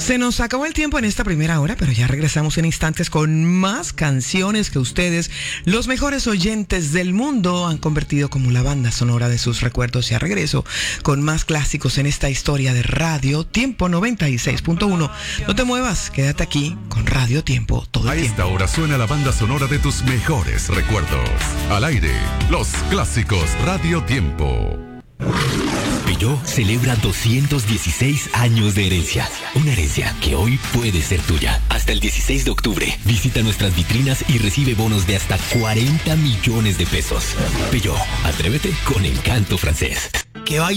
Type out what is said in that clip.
Se nos acabó el tiempo en esta primera hora, pero ya regresamos en instantes con más canciones que ustedes, los mejores oyentes del mundo, han convertido como la banda sonora de sus recuerdos. Y a regreso con más clásicos en esta historia de Radio Tiempo 96.1. No te muevas, quédate aquí con Radio Tiempo todo el tiempo. A esta hora suena la banda sonora de tus mejores recuerdos. Al aire, los clásicos Radio Tiempo. Peugeot celebra 216 años de herencia. Una herencia que hoy puede ser tuya. Hasta el 16 de octubre, visita nuestras vitrinas y recibe bonos de hasta 40 millones de pesos. Peugeot, atrévete con Encanto francés. Que vaya